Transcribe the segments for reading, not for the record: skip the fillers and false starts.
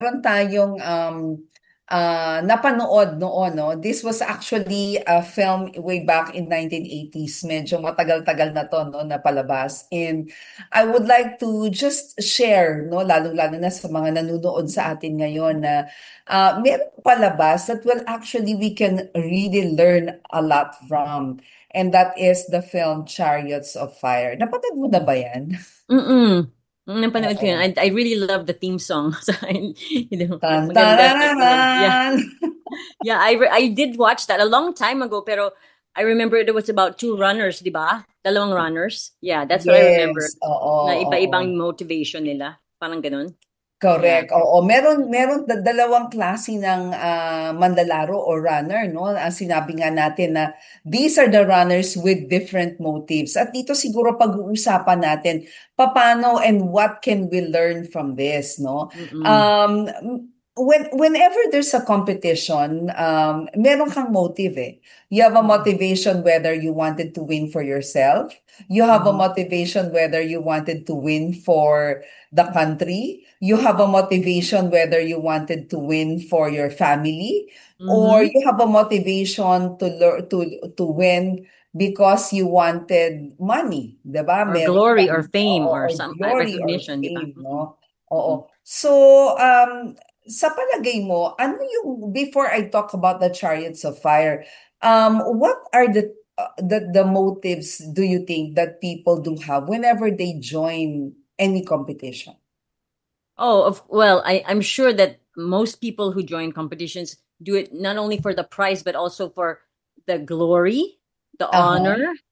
meron tayong napanood noon, no? This was actually a film way back in 1980s. Medyo matagal-tagal na to, no, napalabas. And I would like to just share, no, lalo-lalo na sa mga nanonood sa atin ngayon na meron palabas that will actually we can really learn a lot from. And that is the film Chariots of Fire. Napanood mo na ba yan? Mm. Napanood ko yun. Oo. I really love the theme song. So, Tan maganda sa tunog. Yeah. tarararan. Yeah, I did watch that a long time ago, pero I remember it was about two runners, di ba? Dalawang runners. Yeah, that's what I remember. Yes, oo, Na oo. iba-ibang motivation nila. Parang ganun. Yeah. Correct. Oo, meron dalawang klase ng manlalaro o runner, no? Sinabi nga natin na these are the runners with different motives. At dito siguro pag-uusapan natin paano and what can we learn from this, no? Mm-mm. Um whenever there's a competition, meron kang motive eh. You have a Mm-mm. motivation whether you wanted to win for yourself, you have a Mm-hmm. motivation whether you wanted to win for the country, you have a motivation whether you wanted to win for your family, or Mm-hmm. you have a motivation to learn to win because you wanted money, 'di ba? Or Meron glory or kang fame oo, or or some glory or recognition, di ba? fame, Mm-mm. no? Mm-mm. Oo. So, sa palagay mo, ano yung before I talk about the Chariots of Fire, what are the motives do you think that people do have whenever they join any competition? Well, I'm sure that most people who join competitions do it not only for the prize, but also for the glory, the Uh-huh. honor,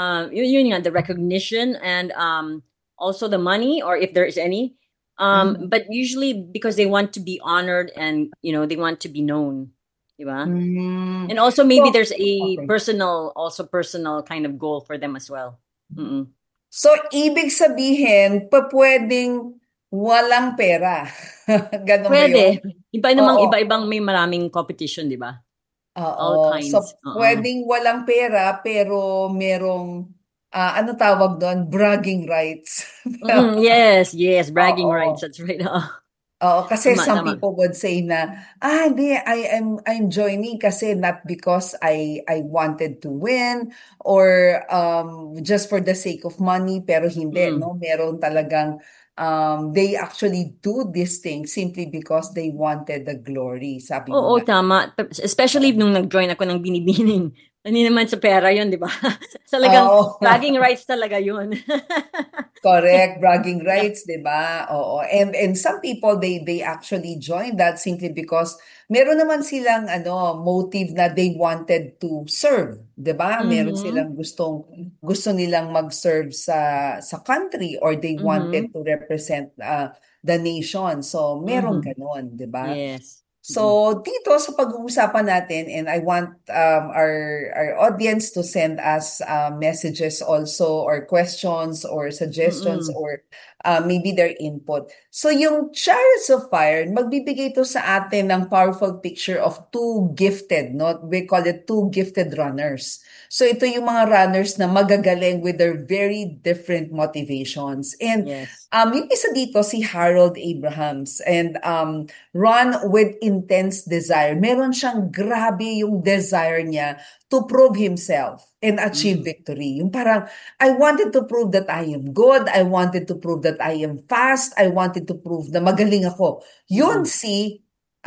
the recognition, and also the money, or if there is any. Mhm. But usually because they want to be honored and they want to be known, diba? Mm. And also maybe So, there's a okay. personal kind of goal for them as well. Mm-mm. So, ibig sabihin, pwedeng walang pera. Ganon ba yun? Pwede. Iba namang Oo. iba-ibang may maraming competition, di ba? All Oo. kinds. So, Oo. pwedeng walang pera, pero merong, ano tawag doon? Bragging rights. Mm-mm, yes, yes, bragging rights. Oo. That's right. Oo. Oo, kasi Tama, some tama. people would say na, hindi, I'm joining kasi not because I wanted to win or just for the sake of money, pero hindi, Mm. no? Meron talagang, they actually do this thing simply because they wanted the glory, sabi mo Oo, nga. tama. Especially nung nag-join ako ng binibining. Hindi naman sa pera yun, di ba? Talagang Oo. bragging rights talaga yun. Correct, bragging Yeah. rights, 'di ba? Oo. And some people they actually join that simply because meron naman silang motive na they wanted to serve, 'di ba? Meron Mm-hmm. silang gusto nilang mag-serve sa country or they Mm-hmm. wanted to represent the nation. So, meron Mm-hmm. ganon, 'di ba? Yes. Mm-mm. So, dito sa pag-uusapan natin, and I want our audience to send us messages also, or questions, or suggestions, Mm-mm. or maybe their input. So, yung Chariots of Fire, magbibigay to sa atin ng powerful picture of two gifted, no? We call it two gifted runners. So, ito yung mga runners na magagaling with their very different motivations. And Yes. yung isa dito, si Harold Abrahams. And run with intense desire. Meron siyang grabe yung desire niya to prove himself and achieve Mm-hmm. victory. Yung parang, I wanted to prove that I am good. I wanted to prove that I am fast. I wanted to prove na magaling ako. Yun Mm-mm. si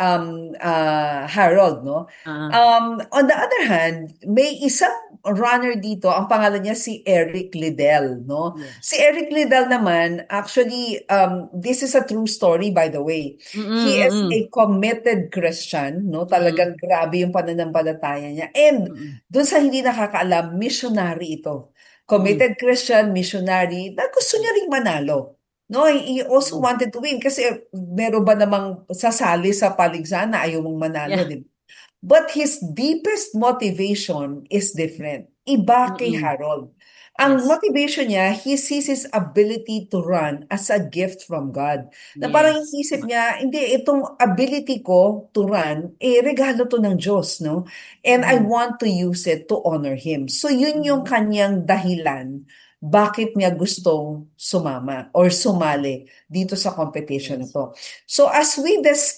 Harold, no? Ah, On the other hand, may isang runner dito, ang pangalan niya si Eric Liddell, no? Si yes. Eric Liddell naman, actually, this is a true story, by the way. He Mm-mm. is Mm-mm. a committed Christian, no? Mm-mm. Talagang grabe yung pananampalataya niya. And Mm-mm. doon sa hindi nakakaalam, missionary ito. Mm-mm. Committed Christian, missionary, na gusto niya ring manalo. No, he also Mm-mm. wanted to win kasi meron ba namang sasali sa paligsahan na ayaw mong manalo, Yeah. di ba? But his deepest motivation is different. Iba kay Mm-mm. Harold. Ang Yes. motivation niya, he sees his ability to run as a gift from God. Na parang Yes. inisip Tama. niya, hindi, itong ability ko to run, regalo to ng Diyos, no? And I Mm-mm. want to use it to honor Him. So yun yung Mm-hmm. kanyang dahilan bakit niya gustong sumama or sumali dito sa competition na Yes. to. So as we discuss